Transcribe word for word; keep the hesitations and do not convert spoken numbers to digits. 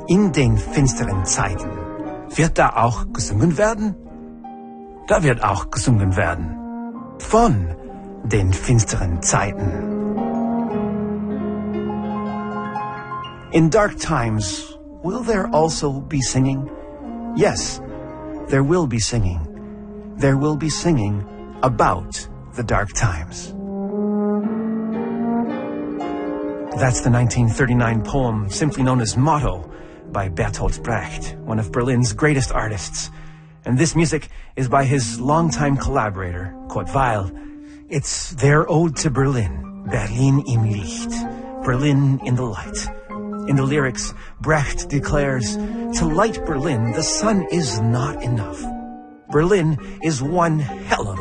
In den finsteren Zeiten. Wird da auch gesungen werden? Da wird auch gesungen werden. Von den finsteren Zeiten. In dark times, will there also be singing? Yes, there will be singing. There will be singing about the dark times. That's the nineteen thirty-nine poem simply known as Motto by Bertolt Brecht, one of Berlin's greatest artists. And this music is by his longtime collaborator, Kurt Weill. It's their ode to Berlin, Berlin im Licht, Berlin in the light. In the lyrics, Brecht declares, to light Berlin, the sun is not enough. Berlin is one hell of